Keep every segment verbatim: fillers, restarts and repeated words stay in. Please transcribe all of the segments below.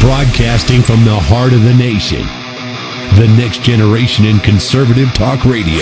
Broadcasting from the heart of the nation, the next generation in conservative talk radio.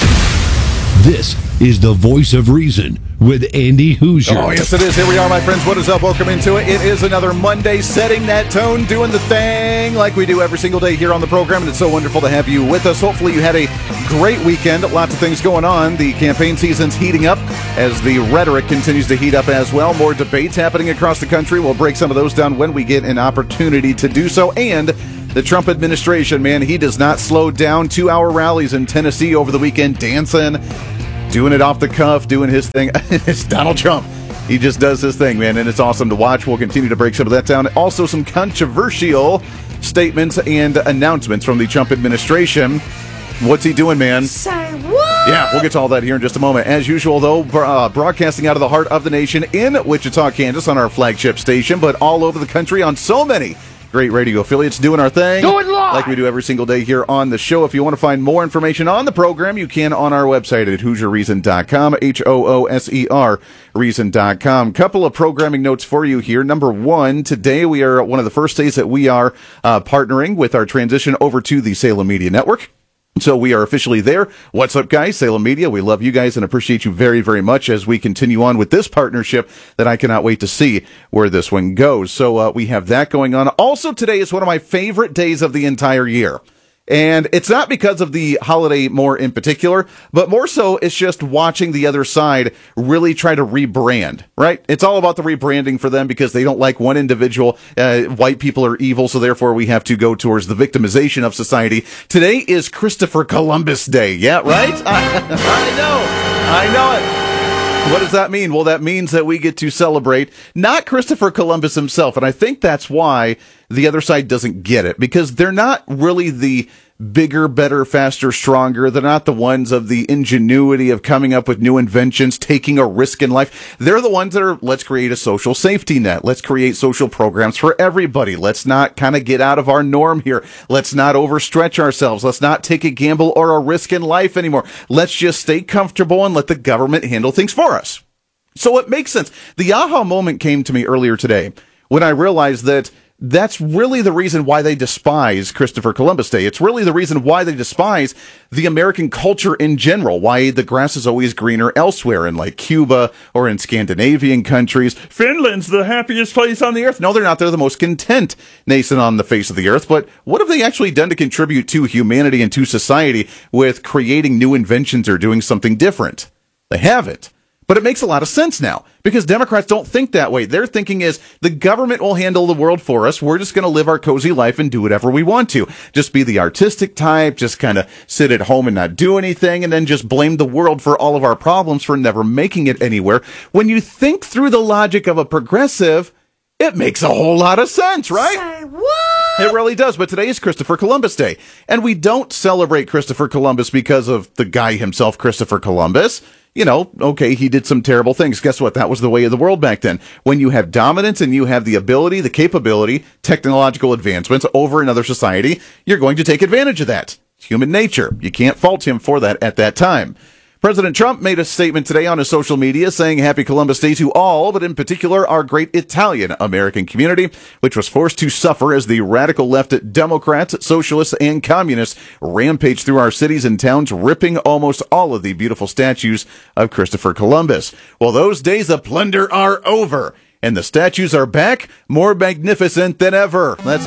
This is the Voice of Reason with Andy Hoosier. Oh, yes, it is. Here we are, my friends. What is up? Welcome into it. It is another Monday, setting that tone, doing the thing like we do every single day here on the program, and it's so wonderful to have you with us. Hopefully you had a great weekend. Lots of things going on. The campaign season's heating up as the rhetoric continues to heat up as well. More debates happening across the country. We'll break some of those down when we get an opportunity to do so. And the Trump administration, man, he does not slow down. Two-hour rallies in Tennessee over the weekend, dancing, doing it off the cuff, doing his thing. It's Donald Trump. He just does his thing, man, and it's awesome to watch. We'll continue to break some of that down. Also, some controversial statements and announcements from the Trump administration. What's he doing, man? Say what? Yeah, we'll get to all that here in just a moment. As usual, though, uh, broadcasting out of the heart of the nation in Wichita, Kansas on our flagship station, but all over the country on so many great radio affiliates, doing our thing. Do it live! Like we do every single day here on the show. If you want to find more information on the program, you can on our website at hoosier reason dot com, H O O S E R, reason dot com. Couple of programming notes for you here. Number one, today we are one of the first days that we are uh, partnering with our transition over to the Salem Media Network. So we are officially there. What's up, guys? Salem Media. We love you guys and appreciate you very, very much as we continue on with this partnership that I cannot wait to see where this one goes. So uh, we have that going on. Also, today is one of my favorite days of the entire year. And it's not because of the holiday more in particular, but more so it's just watching the other side really try to rebrand, right? It's all about the rebranding for them because they don't like one individual. Uh, white people are evil, so therefore we have to go towards the victimization of society. Today is Christopher Columbus Day. Yeah, right? I, I know. I know it. What does that mean? Well, that means that we get to celebrate not Christopher Columbus himself. And I think that's why the other side doesn't get it, because they're not really the bigger, better, faster, stronger. They're not the ones of the ingenuity of coming up with new inventions, taking a risk in life. They're the ones that are, let's create a social safety net. Let's create social programs for everybody. Let's not kind of get out of our norm here. Let's not overstretch ourselves. Let's not take a gamble or a risk in life anymore. Let's just stay comfortable and let the government handle things for us. So it makes sense. The aha moment came to me earlier today when I realized that that's really the reason why they despise Christopher Columbus Day. It's really the reason why they despise the American culture in general, why the grass is always greener elsewhere in like Cuba or in Scandinavian countries. Finland's the happiest place on the earth. No, they're not. They're the most content nation on the face of the earth. But what have they actually done to contribute to humanity and to society with creating new inventions or doing something different? They haven't. But it makes a lot of sense now, because Democrats don't think that way. Their thinking is the government will handle the world for us. We're just going to live our cozy life and do whatever we want to. Just be the artistic type, just kind of sit at home and not do anything, and then just blame the world for all of our problems for never making it anywhere. When you think through the logic of a progressive, it makes a whole lot of sense, right? Say what? It really does. But today is Christopher Columbus Day, and we don't celebrate Christopher Columbus because of the guy himself, Christopher Columbus. You know, okay, he did some terrible things. Guess what? That was the way of the world back then. When you have dominance and you have the ability, the capability, technological advancements over another society, you're going to take advantage of that. It's human nature. You can't fault him for that at that time. President Trump made a statement today on his social media saying Happy Columbus Day to all, but in particular our great Italian American community, which was forced to suffer as the radical left Democrats, socialists, and communists rampaged through our cities and towns, ripping almost all of the beautiful statues of Christopher Columbus. Well, those days of plunder are over, and the statues are back, more magnificent than ever. That's,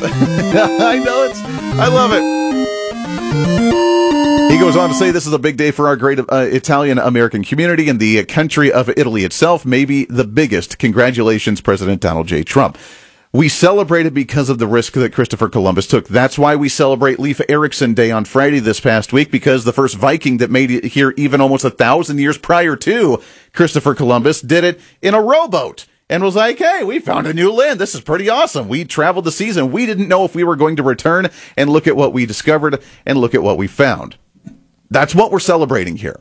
I know it's, I love it. He goes on to say this is a big day for our great uh, Italian-American community and the country of Italy itself, maybe the biggest. Congratulations, President Donald J. Trump. We celebrate it because of the risk that Christopher Columbus took. That's why we celebrate Leif Erikson Day on Friday this past week, because the first Viking that made it here even almost a thousand years prior to Christopher Columbus did it in a rowboat. And was like, hey, we found a new land. This is pretty awesome. We traveled the seas and we didn't know if we were going to return, and look at what we discovered and look at what we found. That's what we're celebrating here.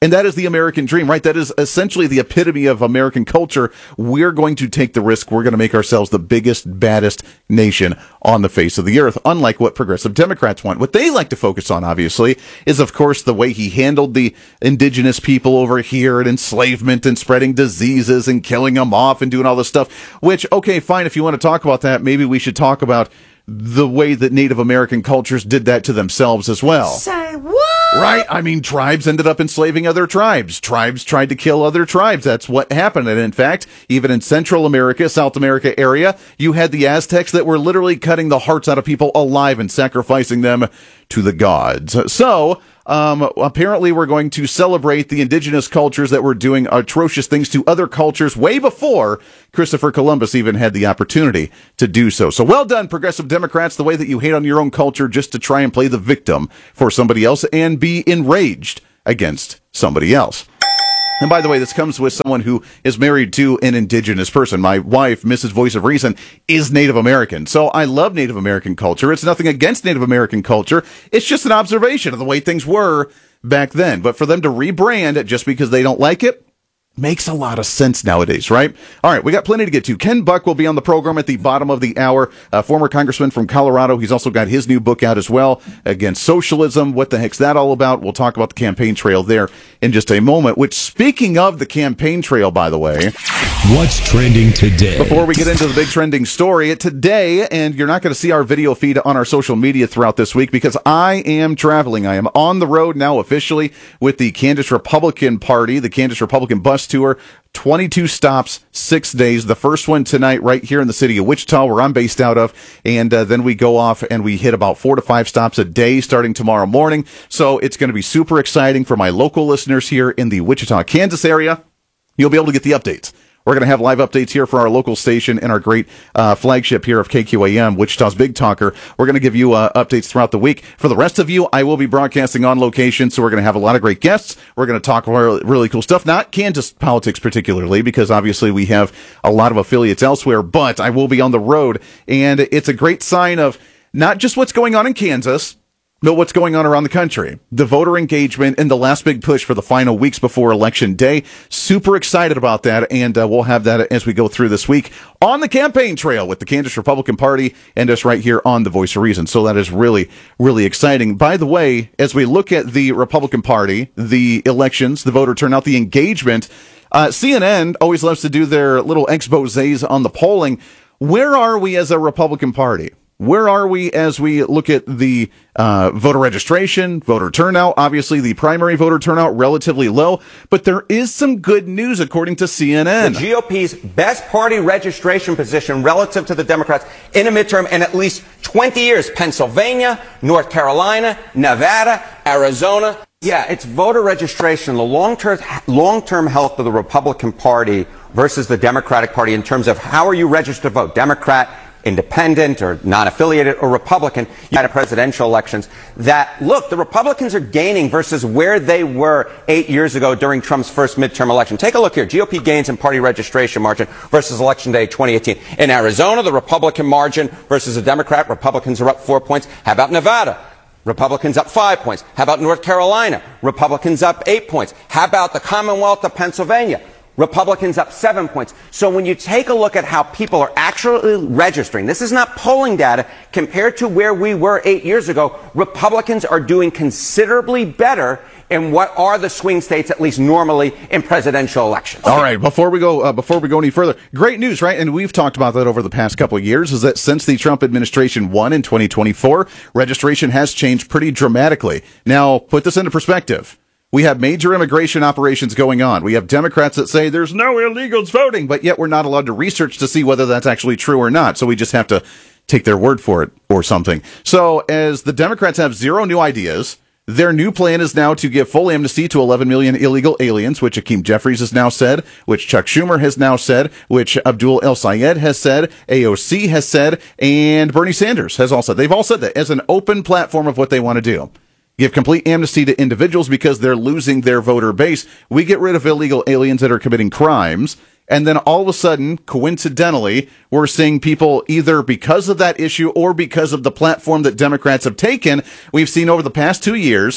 And that is the American dream, right? That is essentially the epitome of American culture. We're going to take the risk. We're going to make ourselves the biggest, baddest nation on the face of the earth, unlike what progressive Democrats want. What they like to focus on, obviously, is, of course, the way he handled the indigenous people over here and enslavement and spreading diseases and killing them off and doing all this stuff, which, okay, fine, if you want to talk about that, maybe we should talk about the way that Native American cultures did that to themselves as well. Say what? Right? I mean, tribes ended up enslaving other tribes. Tribes tried to kill other tribes. That's what happened. And in fact, even in Central America, South America area, you had the Aztecs that were literally cutting the hearts out of people alive and sacrificing them to the gods. So, Um, apparently we're going to celebrate the indigenous cultures that were doing atrocious things to other cultures way before Christopher Columbus even had the opportunity to do so. So well done, progressive Democrats, the way that you hate on your own culture just to try and play the victim for somebody else and be enraged against somebody else. And by the way, this comes with someone who is married to an indigenous person. My wife, Missus Voice of Reason, is Native American. So I love Native American culture. It's nothing against Native American culture. It's just an observation of the way things were back then. But for them to rebrand just because they don't like it makes a lot of sense nowadays, right? All right, we got plenty to get to. Ken Buck will be on the program at the bottom of the hour. Uh, former congressman from Colorado. He's also got his new book out as well, Against Socialism. What the heck's that all about? We'll talk about the campaign trail there in just a moment, which, speaking of the campaign trail, by the way, what's trending today? Before we get into the big trending story today, and you're not going to see our video feed on our social media throughout this week because I am traveling. I am on the road now officially with the Kansas Republican Party, the Kansas Republican Bus Tour. twenty-two stops, six days. The first one tonight right here in the city of Wichita, where I'm based out of. And uh, then we go off and we hit about four to five stops a day starting tomorrow morning. So it's going to be super exciting for my local listeners here in the Wichita, Kansas area. You'll be able to get the updates. We're going to have live updates here for our local station and our great uh, flagship here of K Q A M, Wichita's Big Talker. We're going to give you uh, updates throughout the week. For the rest of you, I will be broadcasting on location, so we're going to have a lot of great guests. We're going to talk about really cool stuff, not Kansas politics particularly, because obviously we have a lot of affiliates elsewhere, but I will be on the road, and it's a great sign of not just what's going on in Kansas, but what's going on around the country. The voter engagement and the last big push for the final weeks before Election Day. Super excited about that, and uh, we'll have that as we go through this week on the campaign trail with the Kansas Republican Party and us right here on The Voice of Reason. So that is really, really exciting. By the way, as we look at the Republican Party, the elections, the voter turnout, the engagement, uh, C N N always loves to do their little exposés on the polling. Where are we as a Republican Party? Where are we as we look at the uh, voter registration, voter turnout? Obviously, the primary voter turnout relatively low, but there is some good news according to C N N. The G O P's best party registration position relative to the Democrats in a midterm in at least twenty years. Pennsylvania, North Carolina, Nevada, Arizona. Yeah, it's voter registration, the long-term long-term health of the Republican Party versus the Democratic Party in terms of how are you registered to vote, Democrat, independent or non-affiliated or Republican, you had presidential elections that, look, the Republicans are gaining versus where they were eight years ago during Trump's first midterm election. Take a look here. G O P gains in party registration margin versus Election Day twenty eighteen. In Arizona, the Republican margin versus the Democrat, Republicans are up four points. How about Nevada? Republicans up five points. How about North Carolina? Republicans up eight points. How about the Commonwealth of Pennsylvania? Republicans up seven points. So when you take a look at how people are actually registering, this is not polling data, compared to where we were eight years ago, Republicans are doing considerably better in what are the swing states, at least normally, in presidential elections. All right, before we go, uh, before we go any further, great news, right? And we've talked about that over the past couple of years, is that since the Trump administration won in twenty twenty-four, registration has changed pretty dramatically. Now, put this into perspective. We have major immigration operations going on. We have Democrats that say there's no illegals voting, but yet we're not allowed to research to see whether that's actually true or not. So we just have to take their word for it or something. So as the Democrats have zero new ideas, their new plan is now to give full amnesty to eleven million illegal aliens, which Hakeem Jeffries has now said, which Chuck Schumer has now said, which Abdul El Sayed has said, A O C has said, and Bernie Sanders has all said. They've all said that as an open platform of what they want to do. Give complete amnesty to individuals because they're losing their voter base. We get rid of illegal aliens that are committing crimes. And then all of a sudden, coincidentally, we're seeing people either because of that issue or because of the platform that Democrats have taken. We've seen over the past two years,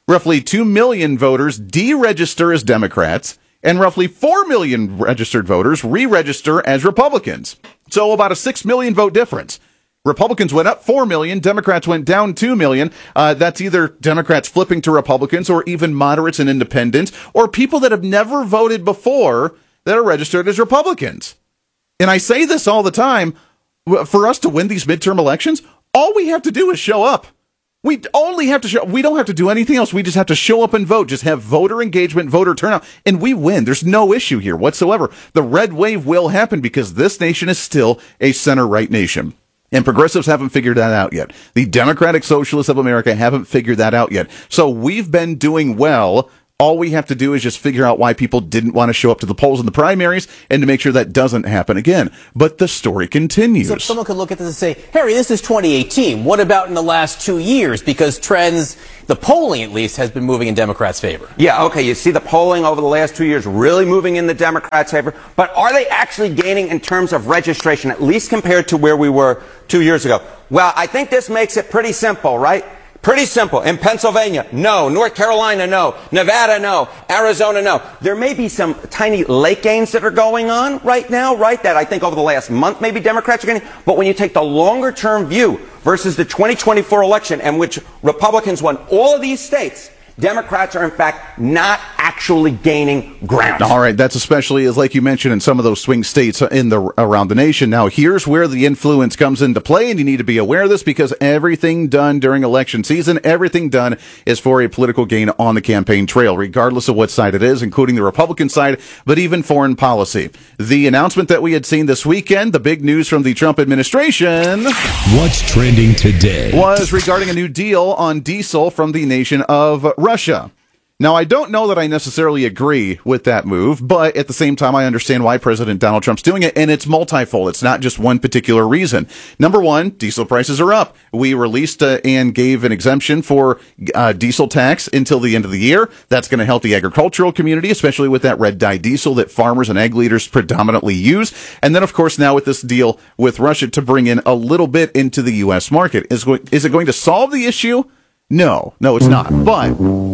Roughly two million voters deregister as Democrats, and roughly four million registered voters re-register as Republicans. So about a six million vote difference. Republicans went up four million, Democrats went down two million. Uh, that's either Democrats flipping to Republicans or even moderates and independents or people that have never voted before that are registered as Republicans. And I say this all the time, for us to win these midterm elections, all we have to do is show up. We only have to show, we don't have to do anything else. We just have to show up and vote. Just have voter engagement, voter turnout, and we win. There's no issue here whatsoever. The red wave will happen because this nation is still a center-right nation. And progressives haven't figured that out yet. The Democratic Socialists of America haven't figured that out yet. So we've been doing well. All we have to do is just figure out why people didn't want to show up to the polls in the primaries and to make sure that doesn't happen again. But the story continues. So someone could look at this and say, Harry, this is twenty eighteen. What about in the last two years? Because trends, the polling at least, has been moving in Democrats' favor. Yeah, okay, you see the polling over the last two years really moving in the Democrats' favor. But are they actually gaining in terms of registration, at least compared to where we were two years ago? Well, I think this makes it pretty simple, right? Pretty simple. In Pennsylvania, no. North Carolina, no. Nevada, no. Arizona, no. There may be some tiny late gains that are going on right now, right? That I think over the last month maybe Democrats are getting. But when you take the longer term view versus the twenty twenty-four election in which Republicans won all of these states, Democrats are, in fact, not actually gaining ground. All right, that's especially, as like you mentioned, in some of those swing states in the around the nation. Now, here's where the influence comes into play, and you need to be aware of this because everything done during election season, everything done is for a political gain on the campaign trail, regardless of what side it is, including the Republican side, but even foreign policy. The announcement that we had seen this weekend, the big news from the Trump administration, What's trending today? was regarding a new deal on diesel from the nation of Russia. Now, I don't know that I necessarily agree with that move, but at the same time, I understand why President Donald Trump's doing it, and it's multifold. It's not just one particular reason. Number one, diesel prices are up. We released uh, and gave an exemption for uh, diesel tax until the end of the year. That's going to help the agricultural community, especially with that red dye diesel that farmers and ag leaders predominantly use. And then, of course, now with this deal with Russia to bring in a little bit into the U S market. Is, is it going to solve the issue? No, no, it's not. But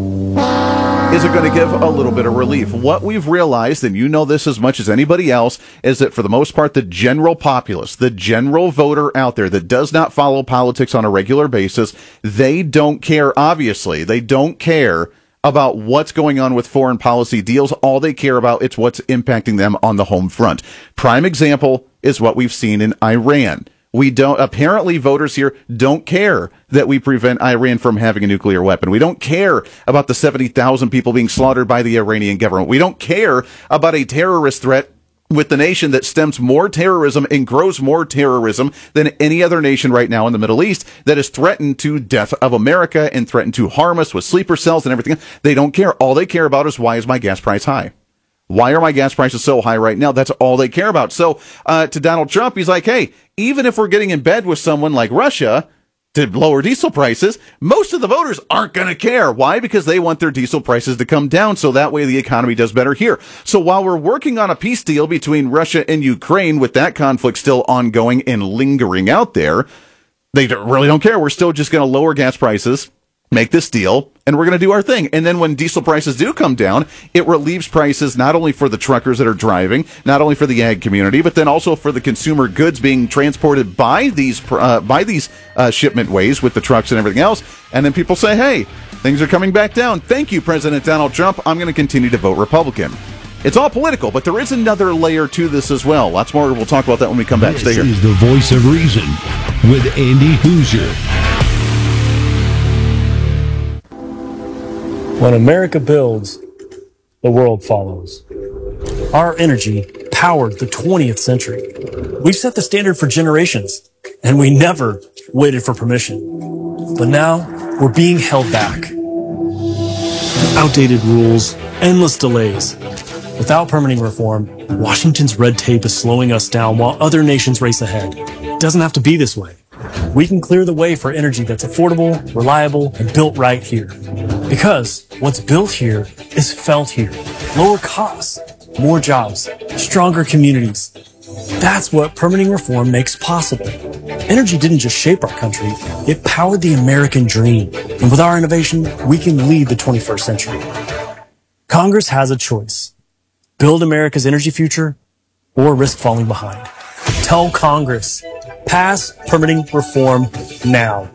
is it going to give a little bit of relief? What we've realized, and you know this as much as anybody else, is that for the most part, the general populace, the general voter out there that does not follow politics on a regular basis, they don't care, obviously. They don't care about what's going on with foreign policy deals. All they care about is what's impacting them on the home front. Prime example is what we've seen in Iran. We don't, apparently voters here don't care that we prevent Iran from having a nuclear weapon. We don't care about the seventy thousand people being slaughtered by the Iranian government. We don't care about a terrorist threat with the nation that stems more terrorism and grows more terrorism than any other nation right now in the Middle East that is threatened to death of America and threatened to harm us with sleeper cells and everything. They don't care. All they care about is why is my gas price high? Why are my gas prices so high right now? That's all they care about. So uh, to Donald Trump, he's like, hey, even if we're getting in bed with someone like Russia to lower diesel prices, most of the voters aren't going to care. Why? Because they want their diesel prices to come down so that way the economy does better here. So while we're working on a peace deal between Russia and Ukraine with that conflict still ongoing and lingering out there, they don't, really don't care. We're still just going to lower gas prices, make this deal, and we're going to do our thing. And then when diesel prices do come down, it relieves prices not only for the truckers that are driving, not only for the ag community, but then also for the consumer goods being transported by these uh, by these uh, shipment ways with the trucks and everything else. And then people say, hey, things are coming back down. Thank you, President Donald Trump. I'm going to continue to vote Republican. It's all political, but there is another layer to this as well. Lots more. We'll talk about that when we come back. This Stay here. is the Voice of Reason with Andy Hoosier. When America builds, the world follows. Our energy powered the twentieth century. We've set the standard for generations, and we never waited for permission. But now, we're being held back. Outdated rules, endless delays. Without permitting reform, Washington's red tape is slowing us down while other nations race ahead. It doesn't have to be this way. We can clear the way for energy that's affordable, reliable, and built right here. Because what's built here is felt here. Lower costs, more jobs, stronger communities. That's what permitting reform makes possible. Energy didn't just shape our country, it powered the American dream. And with our innovation, we can lead the twenty-first century. Congress has a choice. Build America's energy future or risk falling behind. Tell Congress, pass permitting reform now.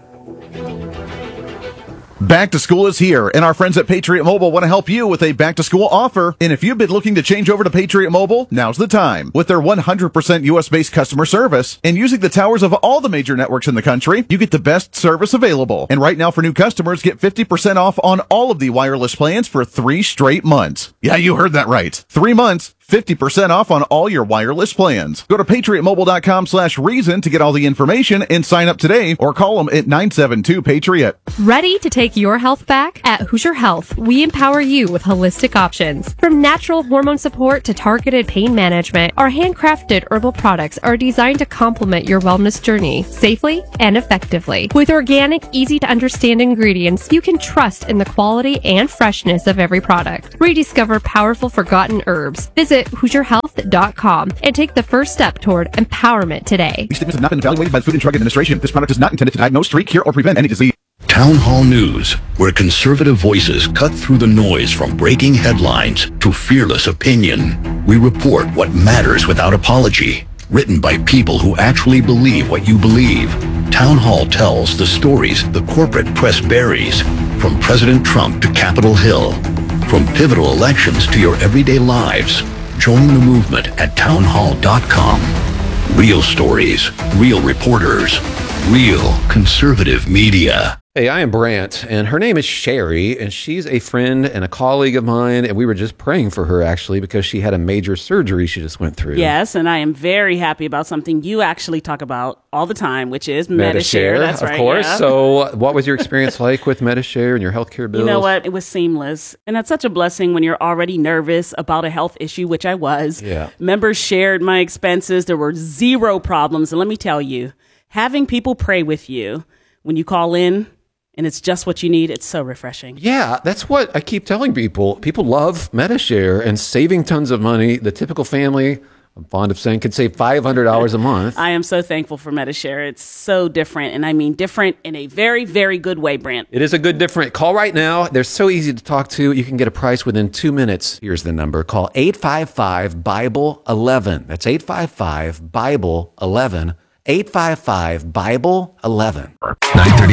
Back to school is here, and our friends at Patriot Mobile want to help you with a back-to-school offer. And if you've been looking to change over to Patriot Mobile, now's the time. With their one hundred percent U S-based customer service and using the towers of all the major networks in the country, you get the best service available. And right now for new customers, get fifty percent off on all of the wireless plans for three straight months. Yeah, you heard that right. Three months. fifty percent off on all your wireless plans. Go to patriotmobile.com slash reason to get all the information and sign up today or call them at nine seven two Patriot. Ready to take your health back? At Hoosier Health, we empower you with holistic options. From natural hormone support to targeted pain management, our handcrafted herbal products are designed to complement your wellness journey safely and effectively. With organic, easy to understand ingredients, you can trust in the quality and freshness of every product. Rediscover powerful forgotten herbs. Visit Hoosier Health dot com and take the first step toward empowerment today. These statements have not been evaluated by the Food and Drug Administration. This product is not intended to diagnose, treat, cure, or prevent any disease. Town Hall News, where conservative voices cut through the noise from breaking headlines to fearless opinion. We report what matters without apology. Written by people who actually believe what you believe. Town Hall tells the stories the corporate press buries, from President Trump to Capitol Hill, from pivotal elections to your everyday lives. Join the movement at town hall dot com. Real stories, real reporters, real conservative media. Hey, I am Brant, and her name is Sherry, and she's a friend and a colleague of mine, and we were just praying for her, actually, because she had a major surgery she just went through. Yes, and I am very happy about something you actually talk about all the time, which is Medi-Share. That's of right, course. yeah. So what was your experience like with Medi-Share and your healthcare bills? You know what? It was seamless. And that's such a blessing when you're already nervous about a health issue, which I was. Yeah. Members shared my expenses. There were zero problems. And let me tell you, having people pray with you when you call in, and it's just what you need, it's so refreshing. Yeah, that's what I keep telling people. People love Medi-Share and saving tons of money. The typical family, I'm fond of saying, could save five hundred dollars a month. I am so thankful for Medi-Share. It's so different, and I mean different in a very, very good way, Brant. It is a good different. Call right now. They're so easy to talk to. You can get a price within two minutes. Here's the number. Call eight five five, Bible eleven. That's eight five five, Bible eleven. eight five five, Bible eleven. nine thirty